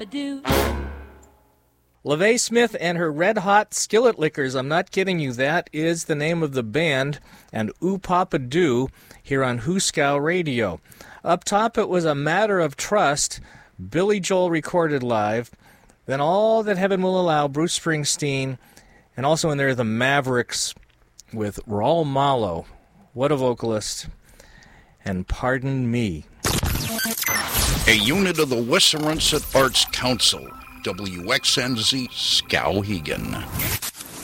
Ba-doo. LaVey Smith and her Red Hot Skillet Lickers. I'm not kidding you. That is the name of the band. And Ooh Papa Doo here on Hooskow Radio. Up top, it was A Matter of Trust. Billy Joel recorded live. Then All That Heaven Will Allow, Bruce Springsteen. And also in there, the Mavericks with Raul Malo. What a vocalist. And Pardon Me. A unit of the Western Arts Council. WXNZ Skowhegan.